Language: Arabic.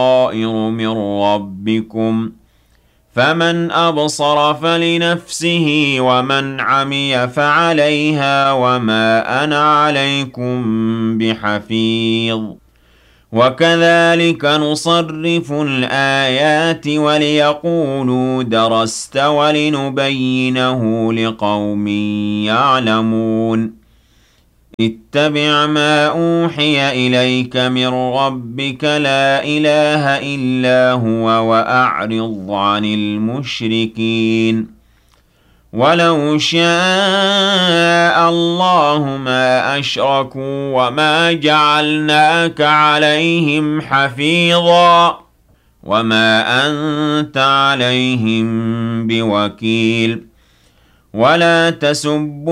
بَصَائِرُ مِن رَّبِّكُمْ ۖ فَمَنْ أَبْصَرَ فَلِنَفْسِهِ وَمَنْ عَمِيَ فَعَلَيْهَا وَمَا أَنَا عَلَيْكُم بِحَفِيظٍ وَكَذَٰلِكَ نُصَرِّفُ الْآيَاتِ وَلِيَقُولُوا دَرَسْتَ وَلِنُبَيِّنَهُ لِقَوْمٍ يَعْلَمُونَ اتَّبِعْ مَا أُوحِيَ إِلَيْكَ مِن رَّبِّكَ لَا إِلَٰهَ إِلَّا هُوَ وَأَعْرِضْ عَنِ الْمُشْرِكِينَ وَلَوْ شَاءَ اللَّهُ مَا أَشْرَكُوا وَمَا جَعَلْنَاكَ عَلَيْهِمْ حَفِيظًا وَمَا أَنتَ عَلَيْهِم بِوَكِيلٍ وَلَا تَسُبُّوا